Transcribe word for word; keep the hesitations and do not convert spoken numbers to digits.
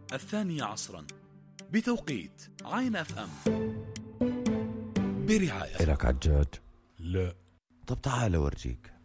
الثانية عصرا بتوقيت عين اف ام برعاية. إلك عجاج؟ لا. طب تعال أورجيك.